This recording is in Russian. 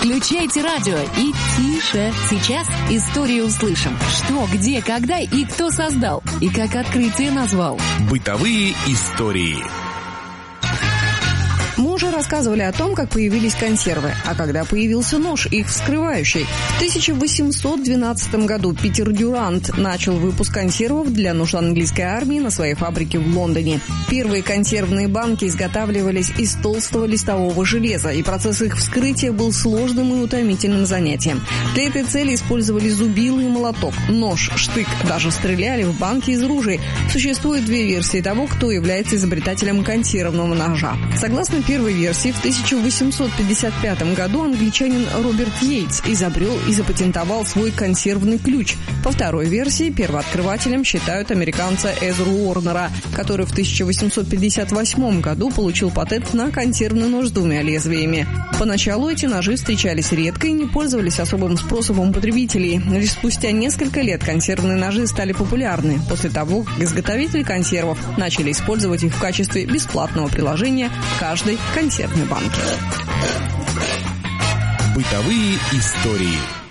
Включайте радио и тише. Сейчас историю услышим. Что, где, когда и кто создал. И как открытие назвал. Бытовые истории. Мы уже рассказывали о том, как появились консервы, а когда появился нож, их вскрывающий. В 1812 году Питер Дюрант начал выпуск консервов для нужд английской армии на своей фабрике в Лондоне. Первые консервные банки изготавливались из толстого листового железа, и процесс их вскрытия был сложным и утомительным занятием. Для этой цели использовали зубило и молоток, нож, штык, даже стреляли в банки из ружей. Существует две версии того, кто является изобретателем консервного ножа. Согласно первой версии, в 1855 году англичанин Роберт Йейтс изобрел и запатентовал свой консервный ключ. По второй версии первооткрывателем считают американца Эзру Уорнера, который в 1858 году получил патент на консервный нож с двумя лезвиями. Поначалу эти ножи встречались редко и не пользовались особым спросом у потребителей. Лишь спустя несколько лет консервные ножи стали популярны, после того, как изготовители консервов начали использовать их в качестве бесплатного приложения к каждой консервной банке. Бытовые истории.